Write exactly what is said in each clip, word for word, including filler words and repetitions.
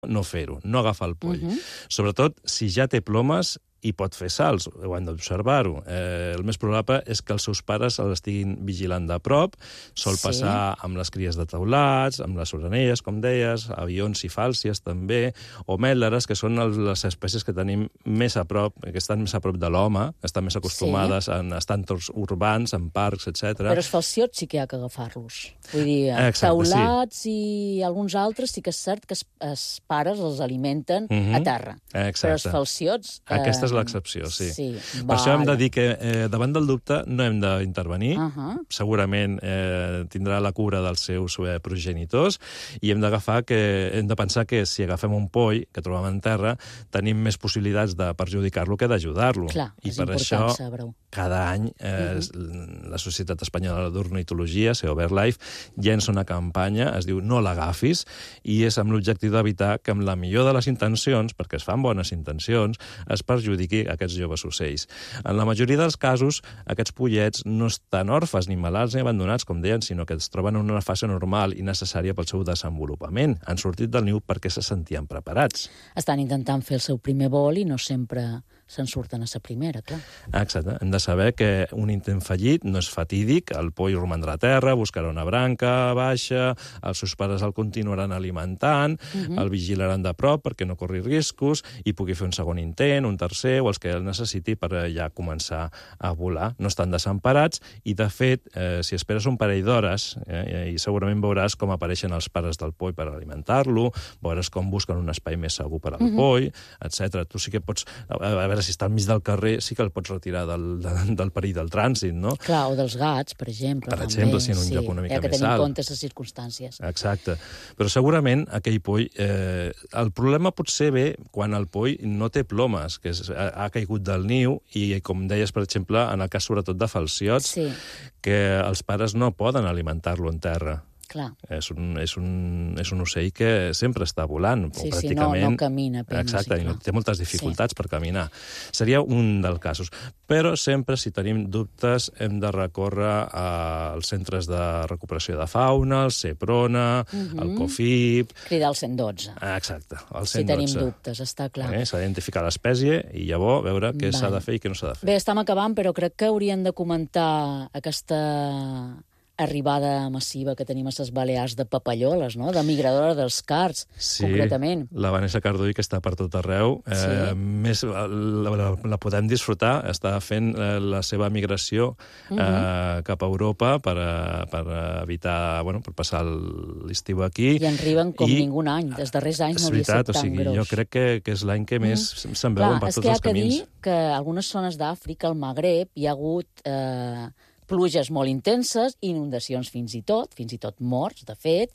no fer-ho, no agafar el poll. Mhm. Sobretot si ja té plomes i pot fer salts, ho han d'observar-ho. Eh, el més probable és que els seus pares l'estiguin vigilant de prop. Sol Sí. passar amb les cries de teulats, amb les orenelles, com deies, avions i fàlcies també, o mètleres, que són el- les espècies que tenim més a prop, que estan més a prop de l'home, estan més acostumades a estar en entorns urbans, en parcs, etcètera. Però els falciots sí que hi ha que agafar-los. Vull dir, Exacte, teulats i alguns altres sí que és cert que els, els pares els alimenten Mhm. a terra. Exacte. Però els falciots... eh, Aquesta és l'excepció, sí. Sí, Per això hem de vale. dir que eh, davant del dubte no hem d'intervenir. Ahà. Segurament eh, tindrà la cura dels seus eh, progenitors i hem d'agafar que hem de pensar que si agafem un poll que trobem en terra tenim més possibilitats de perjudicar-lo que d'ajudar-lo. Clar, I és per important això saber-ho. cada any eh, Mhm. la Societat Espanyola d'Ornitologia, Sea BirdLife, llença una campanya, es diu No l'agafis, i és amb l'objectiu d'evitar que amb la millor de les intencions, perquè es fan bones intencions, es perjudiqui aquests joves ocells. En la majoria dels casos, aquests pollets no estan orfes ni malalts ni abandonats, com deien, sinó que es troben en una fase normal i necessària pel seu desenvolupament. Han sortit del niu perquè se sentien preparats. Estan intentant fer el seu primer vol i no sempre se'n surten a la primera, clar. Exacte. Hem de saber que un intent fallit no és fatídic, el poll romandrà a terra, buscarà una branca baixa, els seus pares el continuaran alimentant, Mhm. el vigilaran de prop perquè no corri riscos i pugui fer un segon intent, un tercer, o els que el necessiti per eh, ja començar a volar. No estan desemparats i, de fet, eh, si esperes un parell d'hores, eh, i segurament veuràs com apareixen els pares del poll per alimentar-lo, veuràs com busquen un espai més segur per al Mhm. poll, etcètera. Tu sí que pots... A, a veure, si està al mig del carrer, sí que el pots retirar del, del, del perill del trànsit, no? Clar, o dels gats, per exemple. Per també, exemple, si en un sí. lloc una mica Hi ha que més tenir en alt. compte les circumstàncies. Exacte. Però segurament aquell poll... Eh, el problema potser ve quan el poll no té plomes, que és, ha, ha caigut del niu i, com deies, per exemple, en el cas sobretot de falciots, Sí, que els pares no poden alimentar-lo en terra. clar. És un, és, un, és un ocell que sempre està volant. o Sí, sí, no, pràcticament... no camina penes. Exacte, sí, i no, clar. té moltes dificultats sí. per caminar. Seria un dels casos. Però sempre, si tenim dubtes, hem de recórrer als centres de recuperació de fauna, el CEPRONA, Mhm. el COFIP... Cridar al cent dotze. Exacte, el Si cent dotze. tenim dubtes, està clar. Eh? S'ha d'identificar l'espècie i llavors veure què s'ha Val. de fer i què no s'ha de fer. Bé, estem acabant, però crec que hauríem de comentar aquesta arribada massiva que tenim a les Balears de papalloles, no? De migradores dels cards, Sí, concretament. la Vanessa Cardull, que està per tot arreu, eh, Sí. més, la, la, la podem disfrutar, està fent eh, la seva migració eh, Mhm. cap a Europa per, a, per evitar, bueno, per passar l'estiu aquí. I en riben com I- ningú any. Els darrers anys És no havia veritat, estat o tan sigui, gros. jo crec que, que és l'any que més se'n veuen Clar, per és tots que hi ha els que camins. dir que a algunes zones d'Àfrica, al Magreb, hi ha hagut eh, pluges molt intenses, inundacions fins i tot, fins i tot morts, de fet,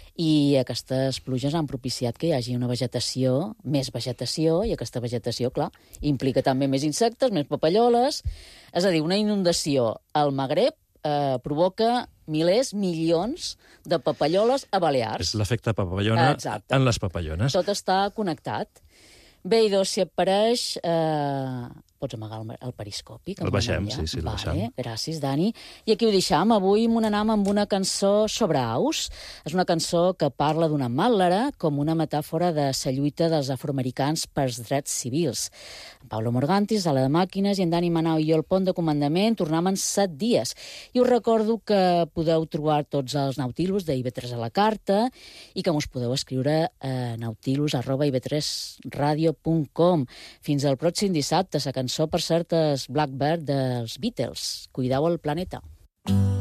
i aquestes pluges han propiciat que hi hagi una vegetació, més vegetació, i aquesta vegetació, clar, implica també més insectes, més papalloles. És a dir, una inundació al Magreb eh, provoca milers, milions de papalloles a Balears. És l'efecte papallona Exacte. en les papallones. Tot està connectat. Bé, idò, si et pareix, eh, pots amagar el, el periscopi. Que El em baixem, van enviar. sí, sí, el vale, baixem. Gràcies, Dani. I aquí ho deixam. Avui m'ho anam amb una cançó sobre aus. És una cançó que parla d'una màtlera com una metàfora de la lluita dels afroamericans pels drets civils. En Pablo Morgantis, a la de màquines, i en Dani Manau i jo al pont de comandament tornam en set dies. I us recordo que podeu trobar tots els nautilus de I V tres a la carta i que us podeu escriure a nautilus arroba i v tres radio punt com. Fins al pròxim dissabte. La cançó, per cert, és Blackbird dels Beatles. Cuideu el planeta.